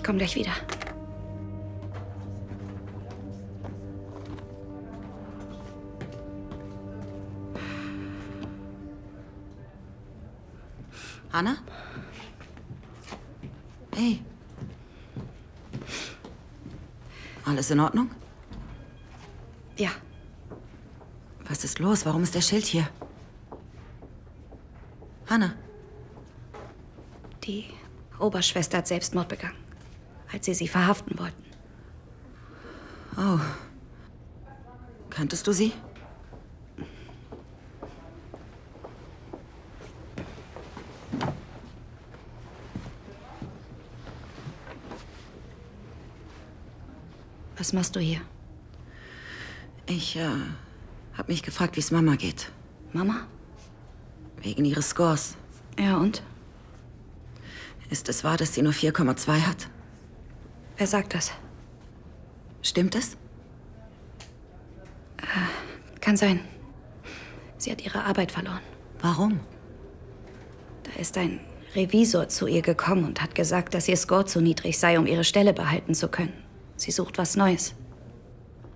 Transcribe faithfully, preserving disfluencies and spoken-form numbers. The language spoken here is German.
komme gleich wieder. Anna? Hey. Alles in Ordnung? Ja. Was ist los? Warum ist der Schild hier? Hannah? Die Oberschwester hat Selbstmord begangen, als sie sie verhaften wollten. Oh. Kanntest du sie? Was machst du hier? Ich, äh, hab mich gefragt, wie es Mama geht. Mama? Wegen ihres Scores. Ja, und? Ist es wahr, dass sie nur vier Komma zwei hat? Wer sagt das? Stimmt es? Äh, kann sein. Sie hat ihre Arbeit verloren. Warum? Da ist ein Revisor zu ihr gekommen und hat gesagt, dass ihr Score zu niedrig sei, um ihre Stelle behalten zu können. Sie sucht was Neues.